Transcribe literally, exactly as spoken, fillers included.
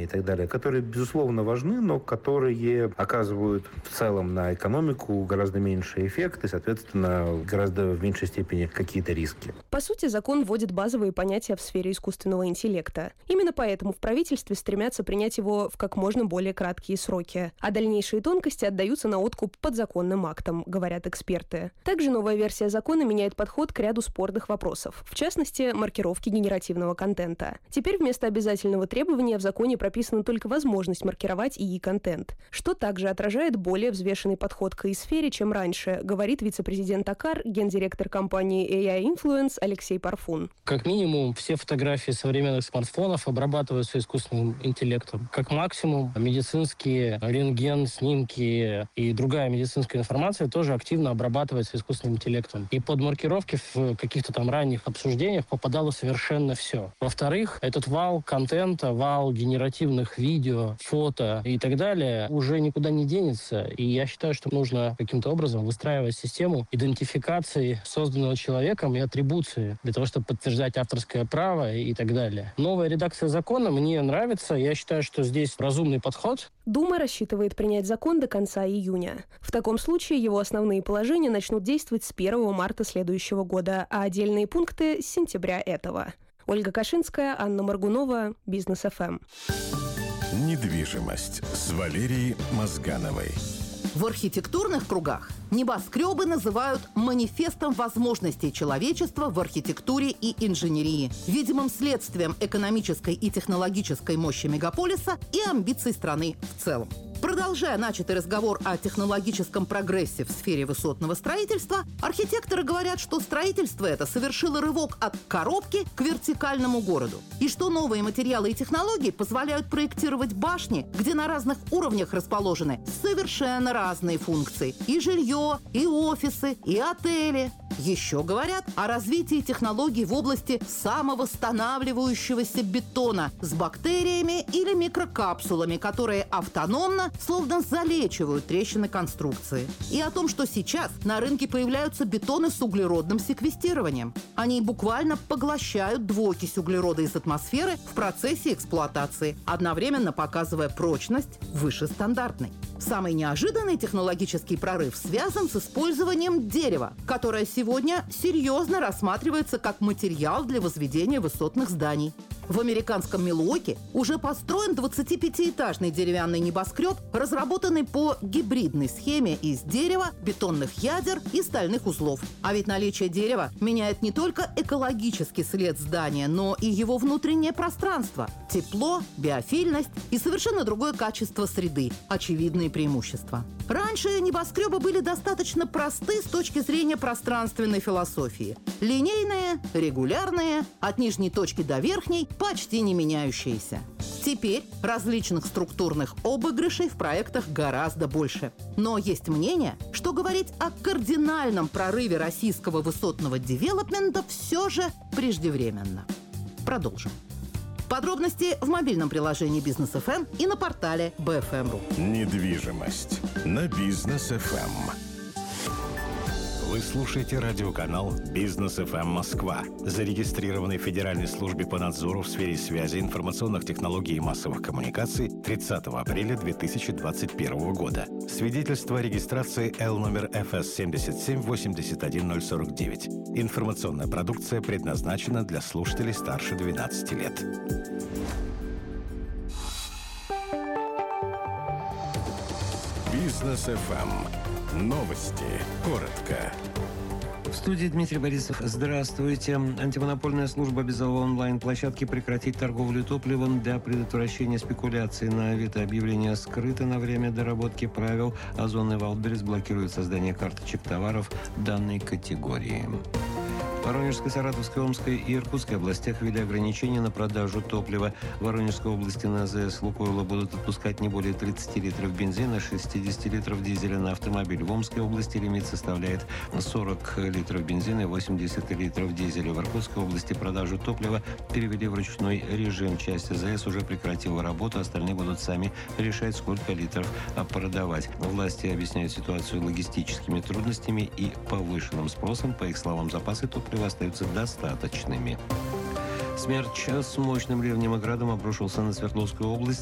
и так далее, которые, безусловно, важны, но которые оказывают в целом на экономику гораздо меньший эффект и, соответственно, гораздо в меньшей степени какие-то риски. По сути, закон вводит базовые понятия в сфере искусственного интеллекта. Именно поэтому в правительстве стремятся принять его в как можно более краткие сроки. А дальнейшие тонкости отдаются на откуп подзаконным актам, говорят эксперты. Также новая версия закона меняет подход к ряду спорных вопросов, в частности, маркировки генеративного контента. Теперь вместо обязательного требования в законе прописана только возможность маркировать ИИ контент, что также отражает более взвешенный подход к ИИ-сфере, чем раньше, говорит вице-президент АКАР, гендиректор компании эй ай Influence Алексей Парфун. Как минимум, все фотографии современных смартфонов обрабатываются искусственным интеллектом. Как максимум, медицинские рентген, снимки и другая медицинская информация тоже активно обрабатывается искусственным интеллектом. И под маркировки в каких-то там ранних обсуждениях попадало совершенно все. Во-вторых, этот вал контента, вал генеративных видео, фото и так далее уже никуда не денется. И я считаю, что нужно каким-то образом выстраивать систему идентификации созданного человеком и атрибуции для того, чтобы подтверждать авторское право и так далее. Новая редакция закона мне нравится. Я считаю, что здесь разумный подход. Дума рассчитывает принять закон до конца июня. В таком случае его основные положения начнут действовать с первого марта следующего года, а отдельные пункты с сентября этого. Ольга Кашинская, Анна Моргунова, Бизнес эф эм. Недвижимость с Валерией Мозгановой. В архитектурных кругах небоскребы называют манифестом возможностей человечества в архитектуре и инженерии, видимым следствием экономической и технологической мощи мегаполиса и амбиций страны в целом. Продолжая начатый разговор о технологическом прогрессе в сфере высотного строительства, архитекторы говорят, что строительство это совершило рывок от коробки к вертикальному городу. И что новые материалы и технологии позволяют проектировать башни, где на разных уровнях расположены совершенно разные функции. И жилье, и офисы, и отели. Еще говорят о развитии технологий в области самовосстанавливающегося бетона с бактериями или микрокапсулами, которые автономно словно залечивают трещины конструкции. И о том, что сейчас на рынке появляются бетоны с углеродным секвестированием. Они буквально поглощают двуокись углерода из атмосферы в процессе эксплуатации, одновременно показывая прочность выше стандартной. Самый неожиданный технологический прорыв связан с использованием дерева, которое сегодня серьезно рассматривается как материал для возведения высотных зданий. В американском Милуоки уже построен двадцатипятиэтажный деревянный небоскреб, разработанный по гибридной схеме из дерева, бетонных ядер и стальных узлов. А ведь наличие дерева меняет не только экологический след здания, но и его внутреннее пространство, тепло, биофильность и совершенно другое качество среды, очевидные преимущества. Раньше небоскребы были достаточно просты с точки зрения пространственной философии. Линейные, регулярные, от нижней точки до верхней, почти не меняющиеся. Теперь различных структурных обыгрышей в проектах гораздо больше. Но есть мнение, что говорить о кардинальном прорыве российского высотного девелопмента все же преждевременно. Продолжим. Подробности в мобильном приложении Бизнес эф эм и на портале би эф эм точка ру. Недвижимость на Бизнес эф эм. Вы слушаете радиоканал Бизнес эф эм Москва, зарегистрированный в Федеральной службе по надзору в сфере связи, информационных технологий и массовых коммуникаций тридцатого апреля две тысячи двадцать первого года. Свидетельство о регистрации Л номер эф эс семь семь восемь один ноль четыре девять. Информационная продукция предназначена для слушателей старше двенадцати лет. Бизнес эф эм. Новости. Коротко. В студии Дмитрий Борисов. Здравствуйте. Антимонопольная служба обязала онлайн-площадки прекратить торговлю топливом для предотвращения спекуляций. На Авито объявление скрыто на время доработки правил. Озон и Валберес блокируют создание карточек товаров данной категории. В Воронежской, Саратовской, Омской и Иркутской областях ввели ограничения на продажу топлива. В Воронежской области на АЗС «Лукойла» будут отпускать не более тридцати литров бензина, шестидесяти литров дизеля на автомобиль. В Омской области лимит составляет сорок литров бензина и восемьдесят литров дизеля. В Иркутской области продажу топлива перевели в ручной режим. Часть АЗС уже прекратила работу, остальные будут сами решать, сколько литров продавать. Власти объясняют ситуацию логистическими трудностями и повышенным спросом. По их словам, запасы топлива остаются достаточными. Смерч с мощным ливнем и градом обрушился на Свердловскую область.